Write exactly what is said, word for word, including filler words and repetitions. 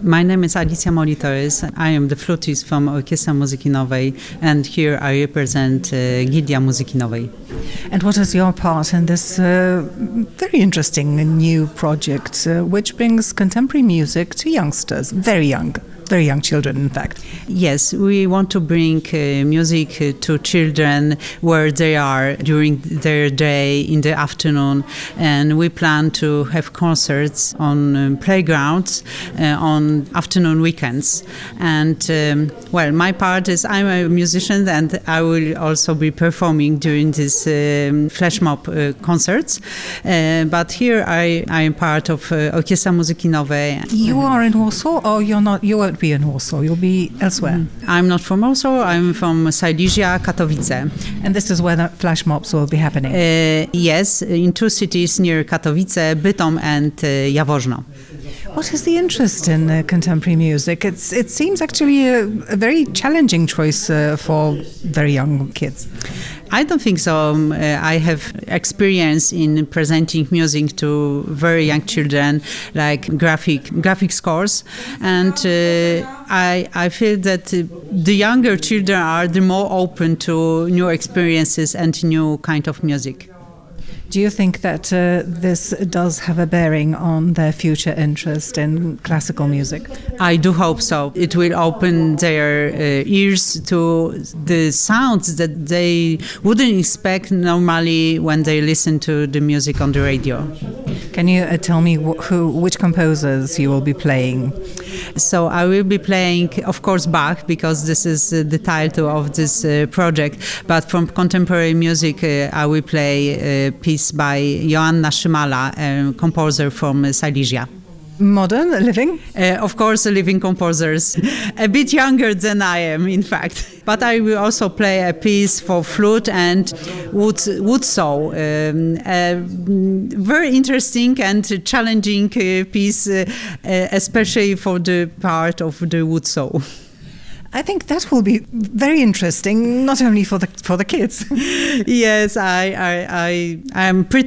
My name is Alicja Moli-Torres. I am the flutist from Orkiestra Muzyki Nowej, and here I represent uh, Gildia Muzyki Nowej. And what is your part in this uh, very interesting new project, uh, which brings contemporary music to youngsters, very young? Very young children, in fact. Yes, we want to bring uh, music uh, to children where they are during their day in the afternoon, and we plan to have concerts on um, playgrounds uh, on afternoon weekends. And um, well, my part is I'm a musician, and I will also be performing during these um, flash mob uh, concerts. Uh, but here I, I am part of uh, Orkiestra Muzyki Nowej. You are in Warsaw, or you're not? You won't be in Warsaw. You'll be elsewhere. I'm not from Warsaw. I'm from Silesia, Katowice. And this is where the flash mobs will be happening. Uh, yes, in two cities near Katowice, Bytom and uh, Jaworzno. What is the interest in uh, contemporary music? It's it seems actually a, a very challenging choice uh, for very young kids. I don't think so. Um, uh, I have experience in presenting music to very young children, like graphic graphic scores, and uh, I I feel that uh, the younger children are the more open to new experiences and new kind of music. Do you think that uh, this does have a bearing on their future interest in classical music? I do hope so. It will open their uh, ears to the sounds that they wouldn't expect normally when they listen to the music on the radio. Can you uh, tell me wh- who, which composers you will be playing? So I will be playing, of course, Bach, because this is uh, the title of this uh, project. But from contemporary music, uh, I will play a piece by Joanna Szymala, a composer from uh, Silesia. Modern, living? Uh, of course, living composers, a bit younger than I am, in fact. But I will also play a piece for flute and wood, wood saw, um, a very interesting and challenging uh, piece, uh, uh, especially for the part of the wood saw. I think that will be very interesting, not only for the for the kids. Yes, I I I am pretty